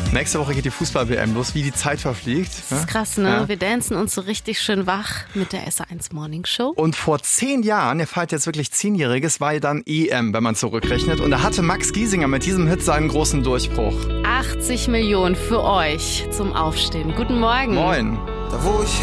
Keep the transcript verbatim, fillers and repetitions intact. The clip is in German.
Nächste Woche geht die Fußball-W M los, wie die Zeit verfliegt. Das ist krass, ne? Ja. Wir dancen uns so richtig schön wach mit der S eins Morning Show. Und vor zehn Jahren, ihr feiert jetzt wirklich zehnjähriges, war ja dann E M, wenn man zurückrechnet. Und da hatte Max Giesinger mit diesem Hit seinen großen Durchbruch. achtzig Millionen für euch zum Aufstehen. Guten Morgen. Moin. Da wo ich